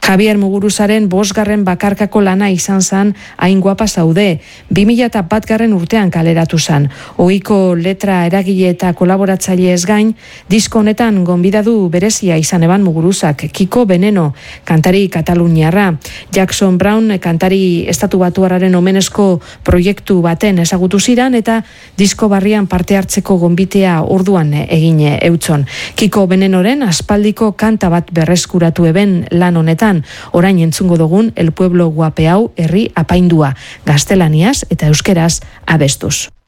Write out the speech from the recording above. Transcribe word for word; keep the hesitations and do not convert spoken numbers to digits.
Javier Muguruzaren bosgarren bakarkako lana izan zan hain guapa zaude, bi mila batgarren urtean kaleratu zan. Ohiko letra eragile eta kolaboratzaile ez gain, disko honetan gonbidadu berezia izan eban Muguruzak, Kiko Veneno, kantari kataluniarra, Jackson Brown, kantari estatu batuarraren omenezko proiektu baten ezagutu ziran, eta disko barrian parte hartzeko gonbitea orduan egine eutzon. Kiko Venenoren aspaldiko kanta bat berreskuratu eben lan honetan, orain entzungo dugun El Pueblo Guapeau herri apaindua, gaztelaniaz eta euskeraz abestuz.